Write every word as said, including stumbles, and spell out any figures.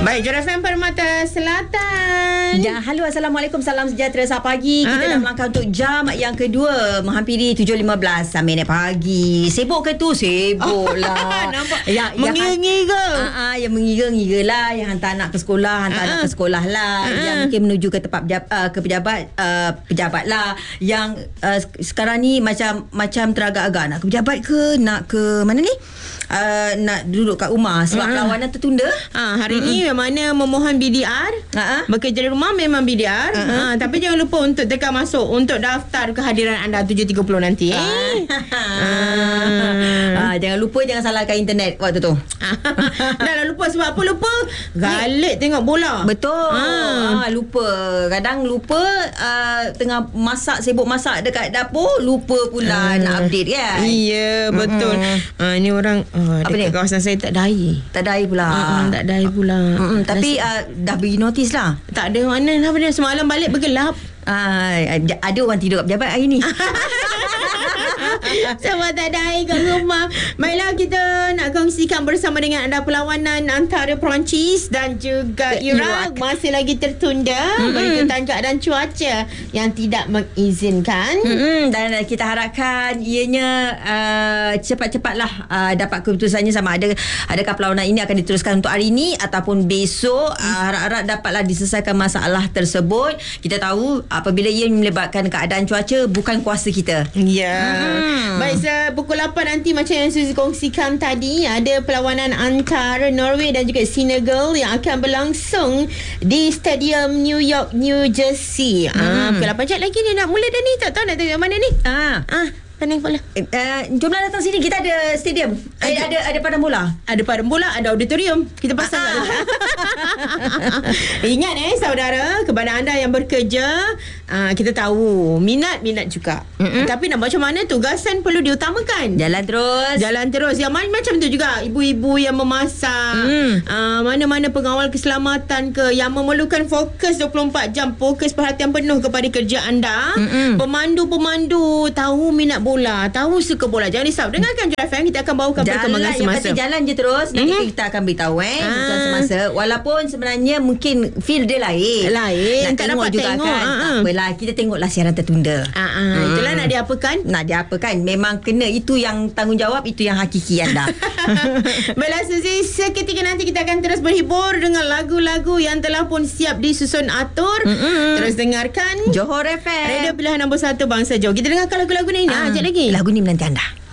Baik, Johor F M Permata Selatan. Ya, halo, Assalamualaikum, salam sejahtera, selamat pagi. Kita Ah. dah melangkah untuk jam yang kedua, menghampiri tujuh lima belas minit pagi. Sibuk ke tu? Sibuk lah. Nampak yang, mengira-ngira. Yang, uh, uh, yang mengira-ngira lah, yang hantar anak ke sekolah, hantar Ah. anak ke sekolah lah, Ah. yang mungkin menuju ke tempat pejabat, uh, ke pejabat, uh, pejabat lah. Yang uh, sekarang ni macam macam teragak-agak nak ke pejabat ke, nak ke mana ni? Uh, nak duduk kat rumah sebab Ah. perlawanan tertunda. Ha, hari mm-hmm. ni mana memohon B D R. Ha-ha. Bekerja dari rumah memang B D R. Uh-huh. Ha, tapi jangan lupa untuk tekan masuk untuk daftar kehadiran anda tujuh tiga puluh nanti. Eh? Ah, jangan lupa, jangan salahkan internet waktu tu. Dah lah lupa sebab apa lupa? Galik tengok bola. Betul. Ah. Ah, lupa. Kadang lupa uh, tengah masak, sibuk masak dekat dapur, lupa pula Ah. nak update kan. Iya, betul. Mm-mm. Ha, ni orang uh, Apa dekat ni? kawasan saya tak ada air. Tak ada air pula. Uh, tak ada air pula. Mm-mm. Tapi uh, dah bagi notis lah. Tak ada mana lah benda. Semalam balik bergelap. Uh, ada orang tidur kat pejabat hari ni. Sebab tak ada air kat rumah. Baiklah, kita nak kongsikan bersama dengan anda perlawanan antara Perancis dan juga Iraq masih lagi tertunda mm-hmm. berikutan keadaan cuaca yang tidak mengizinkan. Mm-hmm. Dan kita harapkan ianya uh, cepat-cepatlah uh, dapat keputusannya sama ada adakah perlawanan ini akan diteruskan untuk hari ini ataupun besok. Uh, harap-harap dapatlah diselesaikan masalah tersebut. Kita tahu apabila ia melibatkan keadaan cuaca bukan kuasa kita. Ya. Hmm. Baik, se- pukul lapan nanti macam yang Suzy kongsikan tadi, ada perlawanan antara Norway dan juga Senegal yang akan berlangsung di Stadium New York, New Jersey. Hmm. Ah, pukul lapan jap lagi ni nak mula dah ni. Tak tahu nak tengok mana ni. Ah. Ah, pandang bola. Uh, jomlah datang sini, kita ada stadium. Eh, ada ada padang bola. Ada padang bola, ada auditorium. Kita pasang kat dalam. Ingat eh saudara, kepada anda yang bekerja, uh, kita tahu minat-minat juga. Mm-mm. Tapi nak buat macam mana, tugasan perlu diutamakan. Jalan terus. Jalan terus. Yang mana macam tu juga, ibu-ibu yang memasak, Mm. uh, mana-mana pengawal keselamatan ke yang memerlukan fokus dua puluh empat jam, fokus perhatian penuh kepada kerja anda. Mm-mm. Pemandu-pemandu tahu minat bola, tahu suka bola. Jangan risau, dengarkan Johor F M, kita akan bawakan perkembangan Yang semasa. penting jalan je terus. Nanti Mhm. kita akan beritahu eh Ah. keputusan semasa. Walaupun sebenarnya mungkin feel dia lain. Lain, Nak tak tengok dapat juga tengok. kan. Ah, Tak ah. apalah, kita tengoklah siaran tertunda. Ah, ah. Hmm. Itulah nak diapakan. Nak dia apa kan? Memang kena, itu yang tanggungjawab, itu yang hakiki anda. Baiklah Suzy, seketika nanti kita akan terus berhibur dengan lagu-lagu yang telah pun siap disusun atur. Mm-mm. Terus dengarkan Johor F M. Radio Pilihan Nombor satu Bangsa Johor. Kita dengarkan lagu-lagu ni. Ah, Ah, sekejap lagi. Lagu ni menanti anda.